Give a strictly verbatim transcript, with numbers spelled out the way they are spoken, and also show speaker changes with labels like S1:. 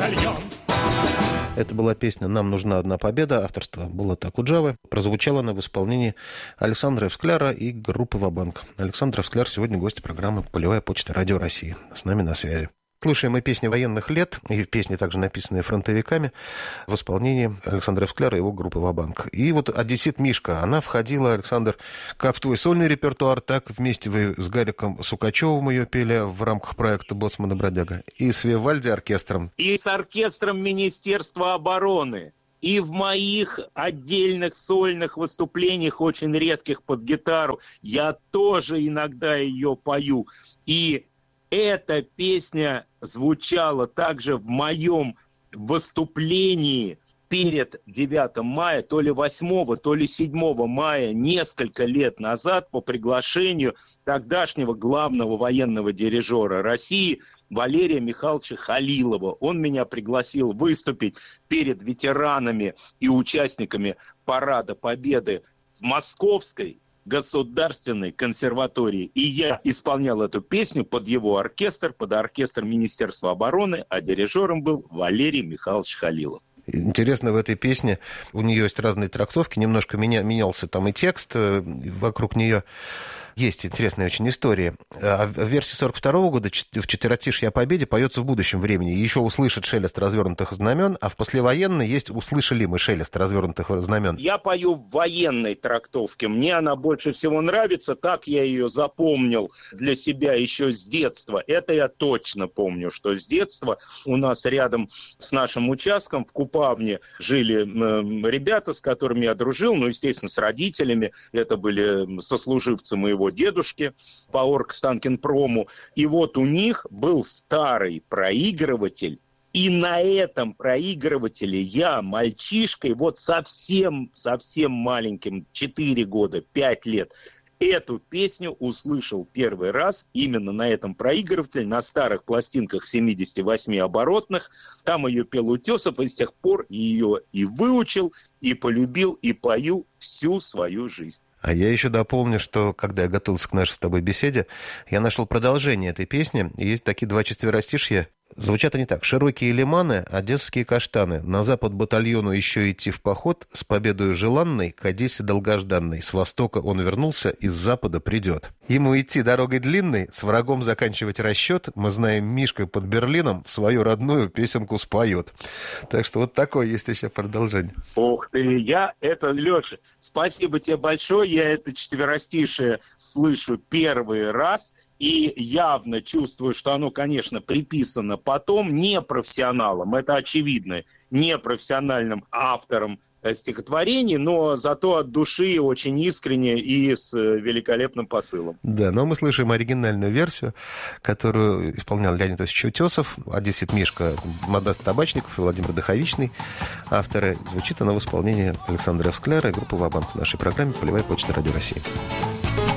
S1: батальон.
S2: Это была песня «Нам нужна одна победа», авторство Булата Акуджавы. Прозвучала она в исполнении Александра Эвскляра и группы «Ва-банк». Александр Эвскляр сегодня гость программы «Полевая почта Радио России». С нами на связи. Слушаем мы песни военных лет, и песни, также написанные фронтовиками, в исполнении Александра Эвскляра и его группы «Ва-банк». И вот «Одессит Мишка», она входила, Александр, как в твой сольный репертуар, так вместе вы с Гариком Сукачевым ее пели в рамках проекта «Боцман и бродяга», и с Вивальди оркестром.
S3: И с оркестром Министерства обороны. И в моих отдельных сольных выступлениях, очень редких под гитару, я тоже иногда ее пою. И эта песня звучала также в моем выступлении перед девятым мая, то ли восьмого, то ли седьмого мая, несколько лет назад, по приглашению тогдашнего главного военного дирижера России Валерия Михайловича Халилова. Он меня пригласил выступить перед ветеранами и участниками Парада Победы в Московской Государственной консерватории. И я исполнял эту песню под его оркестр, под оркестр Министерства обороны, а дирижером был Валерий Михайлович Халилов.
S2: Интересно, в этой песне у нее есть разные трактовки, немножко меня, менялся там и текст вокруг нее. Есть интересная очень история. В версии сорок второго года в четверостишье о победе поется в будущем времени. Еще услышит шелест развернутых знамен, а в послевоенной есть услышали мы шелест развернутых знамен.
S3: Я пою в военной трактовке. Мне она больше всего нравится. Так я ее запомнил для себя еще с детства. Это я точно помню, что с детства у нас рядом с нашим участком в Купавне жили э, ребята, с которыми я дружил. Ну, естественно, с родителями. Это были сослуживцы моего дедушки по Оргстанкинпрому. И вот у них был старый проигрыватель. И на этом проигрывателе я, мальчишкой, вот совсем, совсем маленьким, четыре года, пять лет, эту песню услышал первый раз именно на этом проигрывателе, на старых пластинках семьдесят восемь оборотных. Там ее пел Утесов, и с тех пор ее и выучил, и полюбил, и пою всю свою жизнь.
S2: А я еще дополню, что когда я готовился к нашей с тобой беседе, я нашел продолжение этой песни. И есть такие два четверостишья. Звучат они так. «Широкие лиманы, одесские каштаны, на запад батальону еще идти в поход, с победою желанной к Одессе долгожданной. С востока он вернулся, из запада придет. Ему идти дорогой длинной, с врагом заканчивать расчет, мы знаем, Мишка под Берлином свою родную песенку споет». Так что вот такое есть еще продолжение.
S3: Ух ты, я это, Леша, спасибо тебе большое, я это четверостишее слышу первый раз. И явно чувствую, что оно, конечно, приписано потом непрофессионалам, это очевидно, непрофессиональным авторам стихотворений, но зато от души очень искренне и с великолепным посылом.
S2: Да, но мы слышим оригинальную версию, которую исполнял Леонид Осипович Утесов, «Одессит Мишка», Модаст Табачников и Владимир Даховичный. Авторы. Звучит она в исполнении Александра Эвскляра и группы «Ва-банк» в нашей программе «Полевая почта Радио России».